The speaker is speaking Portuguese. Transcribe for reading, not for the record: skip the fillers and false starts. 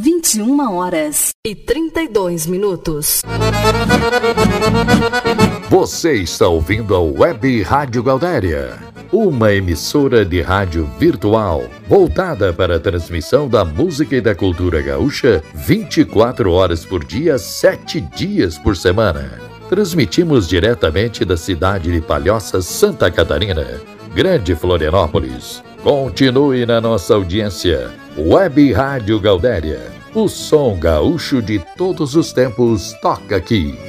21h32. Você está ouvindo a Web Rádio Gaudéria, uma emissora de rádio virtual voltada para a transmissão da música e da cultura gaúcha 24 horas por dia, 7 dias por semana. Transmitimos diretamente da cidade de Palhoça, Santa Catarina, Grande Florianópolis. Continue na nossa audiência. Web Rádio Gaudéria, o som gaúcho de todos os tempos toca aqui.